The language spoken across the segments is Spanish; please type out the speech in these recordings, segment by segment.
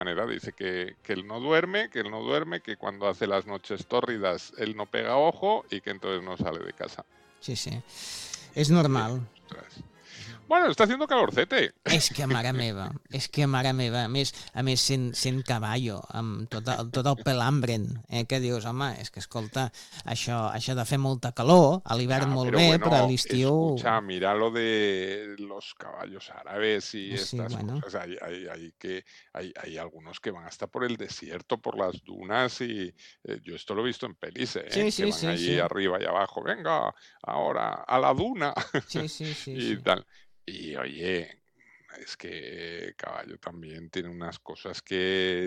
manera. Dice que él no duerme, que cuando hace las noches tórridas él no pega ojo y que entonces no sale de casa. Sí, sí. És normal. Ostras. Bueno, està haciendo calorcete. És que mare meva, a més sent caballo, amb tot el pelambren, que dius, home, és que escolta, això de fer molta calor, a l'hivern molt pero bé, bueno, però a l'estiu... escucha, mira lo de los caballos árabes y Sí, estas bueno. cosas. Hay algunos que van hasta por el desierto, por las dunas y yo esto lo he visto en pelis, Sí, que sí, van sí, allí sí. arriba y abajo. Venga, ahora a la duna Sí, sí, sí, y sí. tal. Y oye, es que Caballo también tiene unas cosas que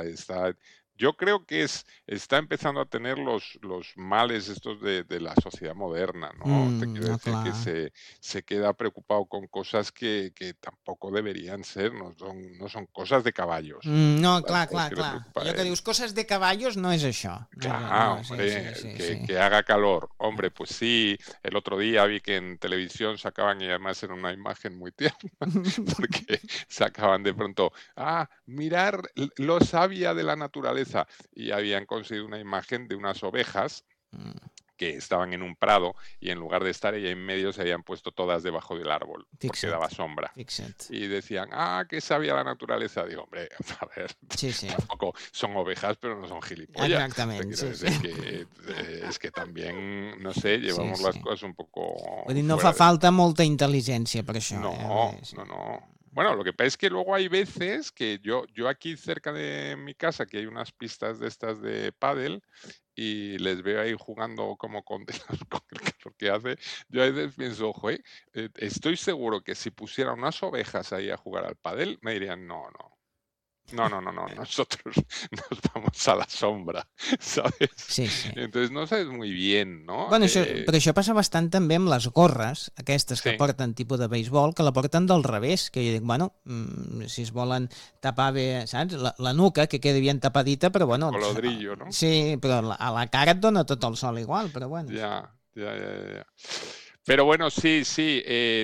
yo creo que está empezando a tener los males estos de la sociedad moderna, ¿no? Te quiero No, decir que clar. se queda preocupado con cosas que tampoco deberían ser, no son cosas de caballos, No, las clar, cosas clar, que le clar. preocupa a Allò que él. dius, coses de caballos no és això. Claro, No, sí, sí, hombre, sí, que, sí. que haga calor. Hombre, pues sí, el otro día vi que en televisión sacaban, y además era una imagen muy tierna, porque sacaban de pronto, mirar lo sabia de la naturaleza, y habían conseguido una imagen de unas ovejas que estaven en un prado y en lugar de estar ella en medio se habían puesto todas debajo del árbol porque Fixa't, daba sombra. fixa't. Y decían, qué sabia la naturaleza. Digo, hombre, a ver, Sí, sí. tampoco son ovejas, pero no son gilipollas. Te Exactament, quiero sí, sí. decir que es que también, no sé, Sí, llevamos las sí. cosas un poco Vull dir, no fa fuera de... falta molta intel·ligència per això, No, Vull dir, sí. no, no. Bueno, lo que pasa es que luego hay veces que yo aquí cerca de mi casa, que hay unas pistas de estas de pádel, y les veo ahí jugando como condenados con el calor que hace. Yo a veces pienso, joder, estoy seguro que si pusiera unas ovejas ahí a jugar al pádel, me dirían, no, no. No, no, no, no, nosotros nos vamos a la sombra, ¿sabes? Sí, sí. Entonces no sabes muy bien, ¿no? Bueno, però això passa bastant també amb les gorres, aquestes que Sí, porten tipus de béisbol, que la porten del revés, que jo dic, bueno, si es volen tapar bé, saps? La nuca, que quedi bien tapadita, però el bueno, colodrillo, ¿no? sí, però a la cara et dona tot el sol igual, però bueno. Ya, ya, ya, ya, ya. Pero bueno, sí, sí.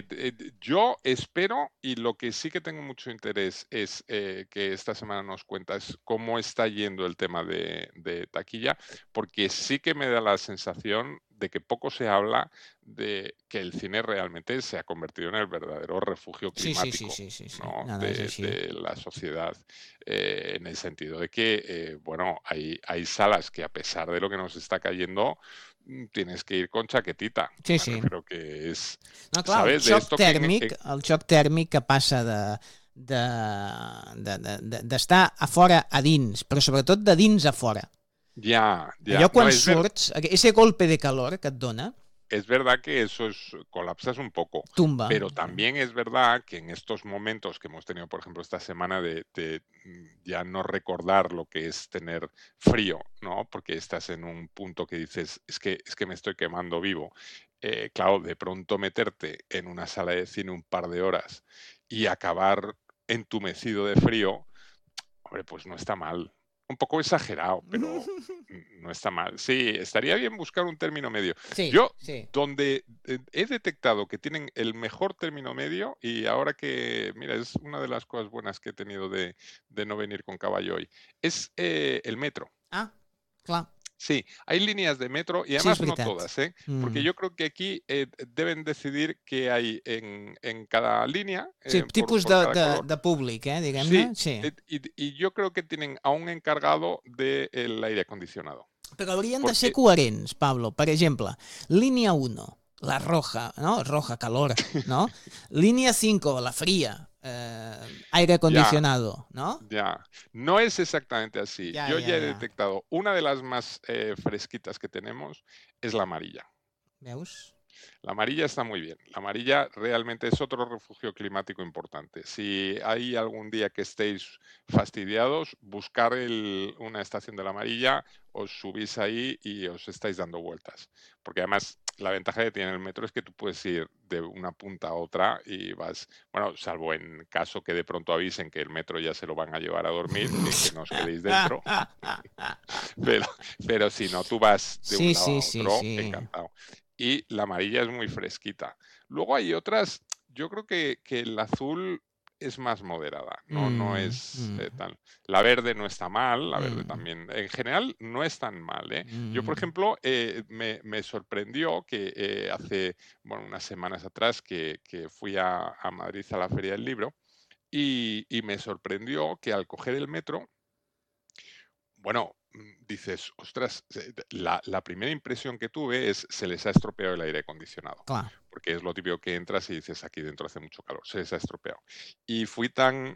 Yo espero, y lo que sí que tengo mucho interés es que esta semana nos cuentas cómo está yendo el tema de taquilla, porque sí que me da la sensación de que poco se habla de que el cine realmente se ha convertido en el verdadero refugio Sí, sí, sí, climático, sí, sí, sí. ¿no? No, és així. De la sociedad, en el sentido de que, bueno, hay salas que a pesar de lo que nos está cayendo, tienes que ir con chaquetita. Sí, Me sí. refiero que es, No, clar, ¿sabes? De esto que el xoc tèrmic que passa d'estar a fora a dins, però sobretot de dins a fora. ya, Allò ya. No, quan surts, ese golpe de calor que et dona, es verdad que eso colapsas un poco, tumba. pero también es verdad que en estos momentos que hemos tenido, por ejemplo, esta semana de ya no recordar lo que es tener frío, ¿no? Porque estás en un punto que dices, es que me estoy quemando vivo. Claro, de pronto meterte en una sala de cine un par de horas y acabar entumecido de frío, hombre, pues no está mal. Un poco exagerado, pero no está mal. Sí, estaría bien buscar un término medio. Sí, Yo, sí. donde he detectado que tienen el mejor término medio, y ahora que, mira, es una de las cosas buenas que he tenido de no venir con caballo hoy, es el metro. Clar. Sí, hay líneas de metro y Sí, és además no veritat. todas, ¿eh? Porque yo creo que aquí deben decidir qué hay en cada línea, Sí, tipus por cada color. de públic, diguem-ne. Sí, Sí. y yo creo que tienen a un encargado del aire acondicionado. Però haurien de ser Porque, coherents, Pablo. Per exemple, línia 1, la roja, no? Roja, calor, ¿no? Línea 5, la fría, aire ya, acondicionado, ¿no? ya, no es exactamente así. Ya, Yo ya, ya he ya. detectado, una de las más fresquitas que tenemos es la amarilla. Veus? La amarilla está muy bien. La amarilla realmente es otro refugio climático importante. Si hay algún día que estéis fastidiados, buscar una estación de la amarilla, os subís ahí y os estáis dando vueltas. Porque además la ventaja que tiene el metro es que tú puedes ir de una punta a otra y vas, bueno, salvo en caso que de pronto avisen que el metro ya se lo van a llevar a dormir, que no os quedéis dentro. pero, pero si no, tú vas de un Sí, lado sí, a sí, otro sí. encantado. Y la amarilla es muy fresquita. Luego hay otras, yo creo que el azul es más moderada, no es tan... La verde no está mal, la verde también, en general no es tan mal, ¿eh? Yo, por ejemplo, me sorprendió que hace unas semanas atrás que fui a Madrid a la Feria del Libro y me sorprendió que al coger el metro, dices, ostras, la primera impresión que tuve es se les ha estropeado el aire acondicionado. Clar. Porque es lo típico que entras y dices, aquí dentro hace mucho calor, se les ha estropeado. Y fui tan,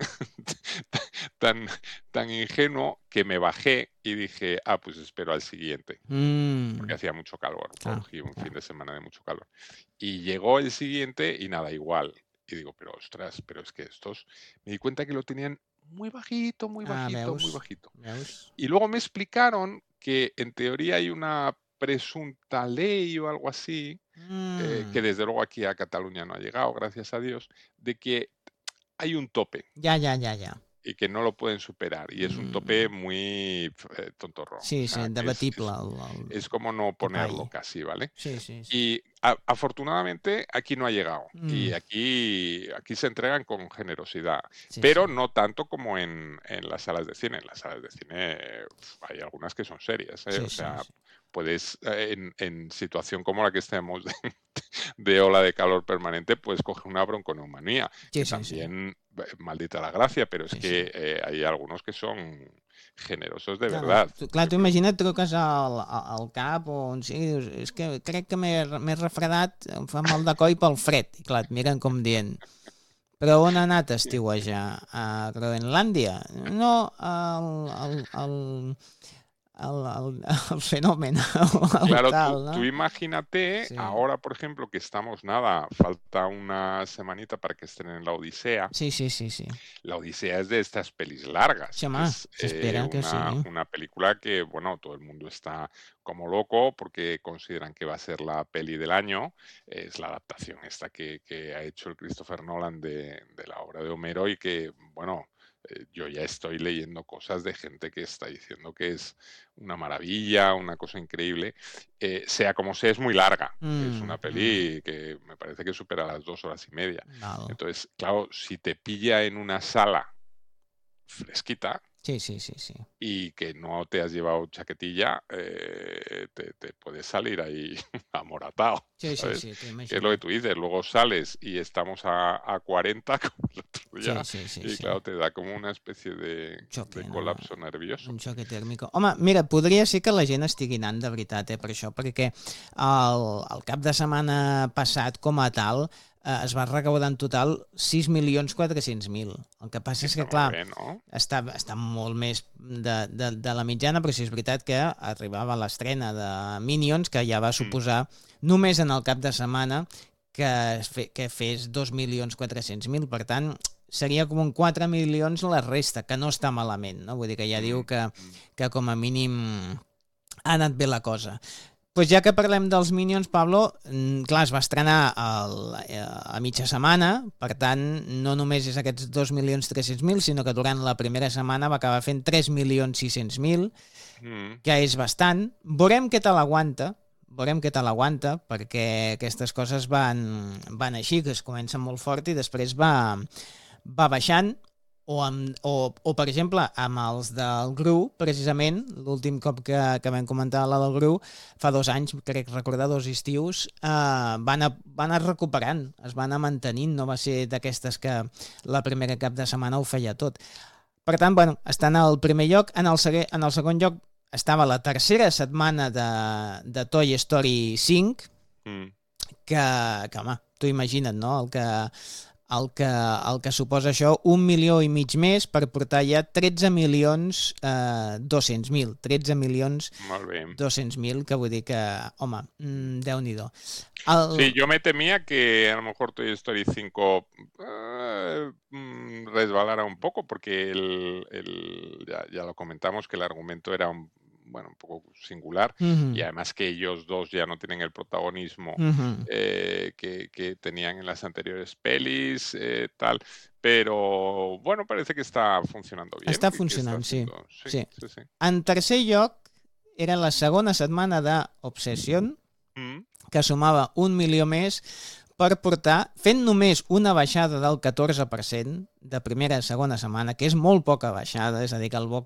tan ingenuo que me bajé y dije, pues espero al siguiente. Porque hacía mucho calor, cogí un fin de semana de mucho calor. Y llegó el siguiente y nada, igual. Y digo, pero ostras, pero es que estos... Me di cuenta que lo tenían muy bajito, muy bajito, muy bajito. Veus? Y luego me explicaron que en teoría hay una presunta ley o algo así, que desde luego aquí a Cataluña no ha llegado, gracias a Dios, de que hay un tope Ja. y que no lo pueden superar. Y es un tope muy tontorrón. Sí, O sea, que debatible. es como no ponerlo topall. casi, ¿vale? Sí. Y afortunadamente aquí no ha llegado. Y aquí se entregan con generosidad. Sí, Pero sí. no tanto como en las salas de cine. En las salas de cine hay algunas que son serias, ¿eh? Sí, O sea, sí. puedes, en situación como la que estemos de ola de calor permanente, pues coge una bronconeumonía. Sí, Que sí, sí. también, maldita la gracia, pero es Sí, que hay algunos que son generosos de No, verdad. clar, tu imagina't, truques al CAP o on sigui, dius, és que crec que m'he refredat, em fa mal de coll pel fred. I clar, et miren com dient, però on ha anat a estiuejar? A Groenlàndia? No, el fenomen, el Claro, tal, tú no? imagínate, Sí. ahora por ejemplo que estamos, nada, falta una semanita para que estén en La Odisea. Sí. La Odisea es de estas pelis largas. Sí, home, Es s'espera que sí. una película que, todo el mundo está como loco porque consideran que va a ser la peli del año. Es la adaptación esta que ha hecho el Christopher Nolan de la obra de Homero y que, yo ya estoy leyendo cosas de gente que está diciendo que es una maravilla, una cosa increíble. Sea como sea, es muy larga. Es una peli que me parece que supera las 2 horas y media. Val. Entonces, claro, si te pilla en una sala fresquita Sí. y que no te has llevado chaquetilla, te puedes salir ahí amoratado, Sí, ¿sabes? t'ho Que es lo que imagino. tú dices, luego sales y estamos a 40 como el otro día Sí. y claro, te da como una especie de Xoque, no? colapso nervioso. Un xoc tèrmic. Home, mira, podria ser que la gent estigui anant de veritat, per això, perquè el cap de setmana passat, com a tal, es va recaudar en total 6.400.000. El que passa és que, Está clar, muy bien, ¿no? està molt més de la mitjana, però sí és veritat que arribava l'estrena de Minions, que ja va suposar, només en el cap de setmana, que fes 2.400.000. Per tant, seria com un 4 milions la resta, que no està malament, no? Vull dir que ja diu que com a mínim ha anat bé la cosa. Pues ja que parlem dels Minions, Pablo, clar, es va estrenar a mitja setmana, per tant, no només és aquests 2.300.000, sinó que durant la primera setmana va acabar fent 3.600.000, que és bastant. Veurem què tal aguanta, perquè aquestes coses van així, que es comencen molt fort i després va baixant, o per exemple, amb els del Gru, precisament, l'últim cop que vam comentar la del Gru, fa 2 anys, crec recordar, 2 estius, va anar recuperant, es va anar mantenint, no va ser d'aquestes que la primera cap de setmana ho feia tot. Per tant, està en el primer lloc. En el segon lloc estava la tercera setmana de Toy Story 5, que home, tu imagina't, no?, el que suposa això, 1,5 milions més per portar ja 13.200.000. 13.200.000, que vull dir que, home, Déu-n'hi-do. Sí, yo me temía que a lo mejor Toy Story 5 resbalara un poco, porque ya lo comentamos, que el argumento era un poco singular, y además que ellos dos ya no tienen el protagonismo que tenían en las anteriores pelis, tal, pero parece que está funcionando bien. Està que funcionant, está haciendo... sí. Sí. En tercer lloc, era la segona setmana d'Obsession, que sumava 1 milió més, per portar, fent només una baixada del 14% de primera a segona setmana, que és molt poca baixada, és a dir, que el bo